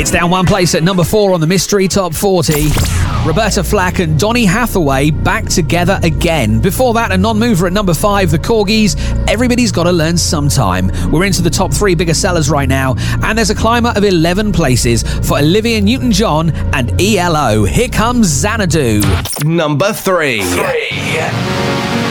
It's down one place at number 4 on the Mystery Top 40. Roberta Flack and Donny Hathaway back together again. Before that, a non-mover at number 5, the Corgis, Everybody's Gotta Learn Sometime. We're into the top 3 biggest sellers right now, and there's a climber of 11 places for Olivia Newton-John and ELO. Here comes Xanadu. Number 3.